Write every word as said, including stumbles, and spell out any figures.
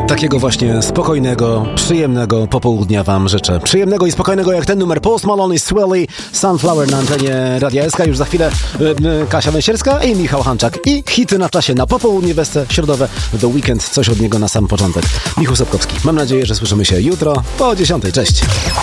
Takiego właśnie spokojnego, przyjemnego popołudnia wam życzę. Przyjemnego i spokojnego jak ten numer Post Malone i Swelly, Sunflower na antenie Radia S K. Już za chwilę y, y, Kasia Węsierska i Michał Hanczak. I hity na czasie na popołudnie, wesce środowe, do weekend, coś od niego na sam początek. Michał Sapkowski. Mam nadzieję, że słyszymy się jutro po dziesiątej. Cześć.